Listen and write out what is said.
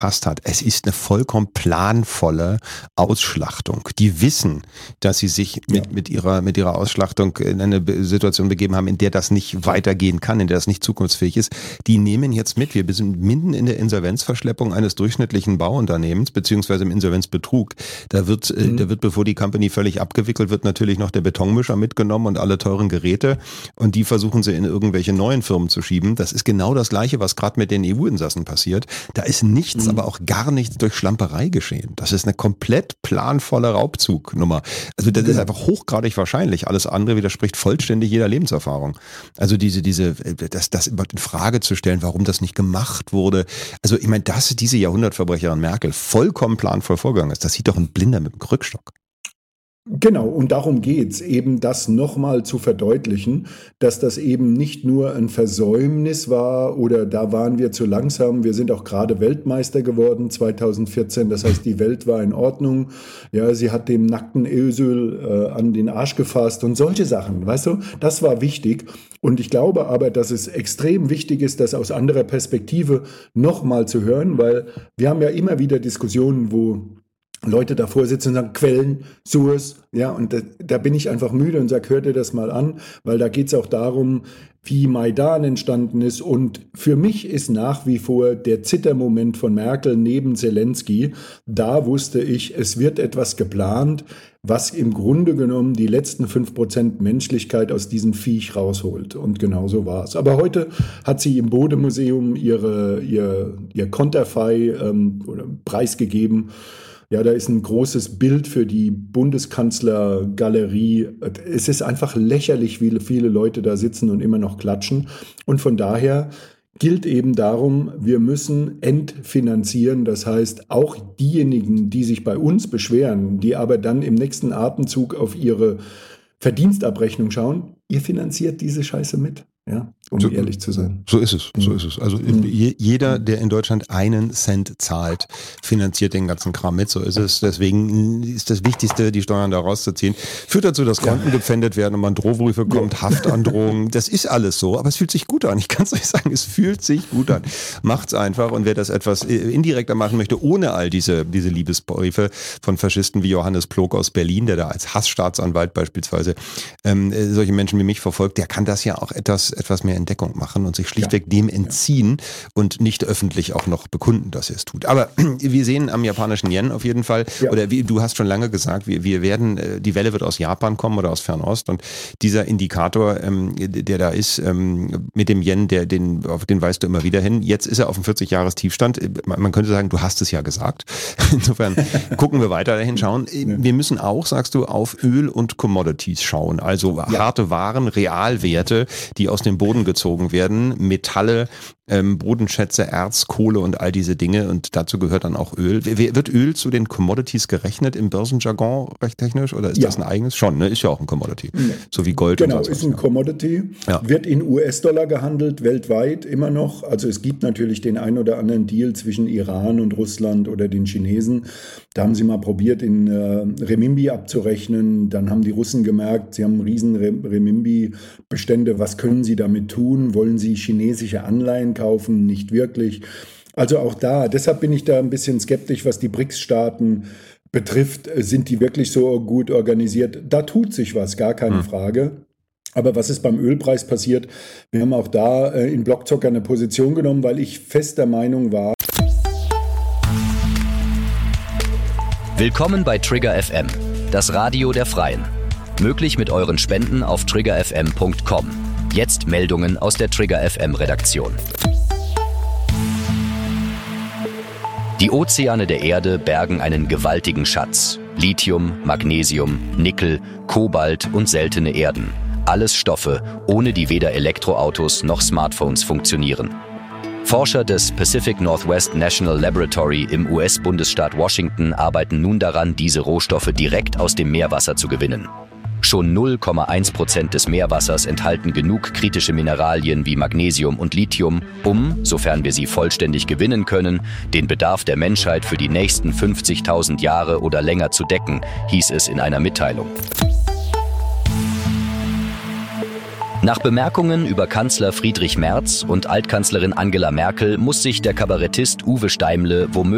passt hat. Es ist eine vollkommen planvolle Ausschlachtung. Die wissen, dass sie sich mit ihrer Ausschlachtung in eine Situation begeben haben, in der das nicht weitergehen kann, in der das nicht zukunftsfähig ist. Die nehmen jetzt mit. Wir sind mitten in der Insolvenzverschleppung eines durchschnittlichen Bauunternehmens, beziehungsweise im Insolvenzbetrug. Da wird, bevor die Company völlig abgewickelt wird, natürlich noch der Betonmischer mitgenommen und alle teuren Geräte. Und die versuchen sie in irgendwelche neuen Firmen zu schieben. Das ist genau das Gleiche, was gerade mit den EU-Insassen passiert. Da ist nichts, aber auch gar nichts durch Schlamperei geschehen. Das ist eine komplett planvolle Raubzugnummer. Also das ist einfach hochgradig wahrscheinlich. Alles andere widerspricht vollständig jeder Lebenserfahrung. Also das in Frage zu stellen, warum das nicht gemacht wurde. Also ich meine, dass diese Jahrhundertverbrecherin Merkel vollkommen planvoll vorgegangen ist, das sieht doch ein Blinder mit dem Krückstock. Genau, und darum geht's, eben das nochmal zu verdeutlichen, dass das eben nicht nur ein Versäumnis war oder da waren wir zu langsam. Wir sind auch gerade Weltmeister geworden 2014, das heißt, die Welt war in Ordnung. Ja, sie hat dem nackten Özil an den Arsch gefasst und solche Sachen, weißt du, das war wichtig. Und ich glaube aber, dass es extrem wichtig ist, das aus anderer Perspektive nochmal zu hören, weil wir haben ja immer wieder Diskussionen, wo Leute davor sitzen und sagen, Quellen, Source, ja, und da bin ich einfach müde und sage, hört ihr das mal an, weil da geht es auch darum, wie Maidan entstanden ist. Und für mich ist nach wie vor der Zittermoment von Merkel neben Zelensky. Da wusste ich, es wird etwas geplant, was im Grunde genommen die letzten 5% Menschlichkeit aus diesem Viech rausholt. Und genau so war es. Aber heute hat sie im Bode-Museum ihr Konterfei preisgegeben. Ja, da ist ein großes Bild für die Bundeskanzlergalerie. Es ist einfach lächerlich, wie viele Leute da sitzen und immer noch klatschen. Und von daher gilt eben darum, wir müssen entfinanzieren. Das heißt, auch diejenigen, die sich bei uns beschweren, die aber dann im nächsten Atemzug auf ihre Verdienstabrechnung schauen, ihr finanziert diese Scheiße mit. Ja, um ehrlich zu sein. So ist es. Also jeder, der in Deutschland einen Cent zahlt, finanziert den ganzen Kram mit. So ist es. Deswegen ist das Wichtigste, die Steuern da rauszuziehen. Führt dazu, dass Konten gepfändet werden und man Drohbriefe bekommt, Haftandrohungen. Das ist alles so, aber es fühlt sich gut an. Ich kann es euch sagen, es fühlt sich gut an. Macht's einfach. Und wer das etwas indirekter machen möchte, ohne all diese Liebesbriefe von Faschisten wie Johannes Plog aus Berlin, der da als Hassstaatsanwalt beispielsweise solche Menschen wie mich verfolgt, der kann das ja auch etwas mehr in Deckung machen und sich schlichtweg dem entziehen und nicht öffentlich auch noch bekunden, dass er es tut. Aber wir sehen am japanischen Yen auf jeden Fall, oder du hast schon lange gesagt, wir werden, die Welle wird aus Japan kommen oder aus Fernost und dieser Indikator, der da ist, mit dem Yen, auf den weist du immer wieder hin. Jetzt ist er auf dem 40-Jahres-Tiefstand. Man könnte sagen, du hast es ja gesagt. Insofern gucken wir weiter dahin schauen. Wir müssen auch, sagst du, auf Öl und Commodities schauen. Also harte Waren, Realwerte, die aus dem Boden gezogen werden, Metalle, Bodenschätze, Erz, Kohle und all diese Dinge und dazu gehört dann auch Öl. Wird Öl zu den Commodities gerechnet im Börsenjargon recht technisch oder ist das ein eigenes? Schon, ne? Ist ja auch ein Commodity, so wie Gold. Genau, und ist ein Commodity, wird in US-Dollar gehandelt, weltweit immer noch. Also es gibt natürlich den ein oder anderen Deal zwischen Iran und Russland oder den Chinesen. Da haben sie mal probiert, in Renminbi abzurechnen. Dann haben die Russen gemerkt, sie haben riesen Renminbi-Bestände. Was können sie damit tun? Wollen sie chinesische Anleihen kaufen? Nicht wirklich. Also auch da, deshalb bin ich da ein bisschen skeptisch, was die BRICS-Staaten betrifft. Sind die wirklich so gut organisiert? Da tut sich was, gar keine Frage. Aber was ist beim Ölpreis passiert? Wir haben auch da in Blockzocker eine Position genommen, weil ich fest der Meinung war. Willkommen bei Trigger FM, das Radio der Freien. Möglich mit euren Spenden auf triggerfm.com. Jetzt Meldungen aus der Trigger FM Redaktion. Die Ozeane der Erde bergen einen gewaltigen Schatz. Lithium, Magnesium, Nickel, Kobalt und seltene Erden. Alles Stoffe, ohne die weder Elektroautos noch Smartphones funktionieren. Forscher des Pacific Northwest National Laboratory im US-Bundesstaat Washington arbeiten nun daran, diese Rohstoffe direkt aus dem Meerwasser zu gewinnen. Schon 0,1% des Meerwassers enthalten genug kritische Mineralien wie Magnesium und Lithium, um, sofern wir sie vollständig gewinnen können, den Bedarf der Menschheit für die nächsten 50.000 Jahre oder länger zu decken, hieß es in einer Mitteilung. Nach Bemerkungen über Kanzler Friedrich Merz und Altkanzlerin Angela Merkel muss sich der Kabarettist Uwe Steimle womöglich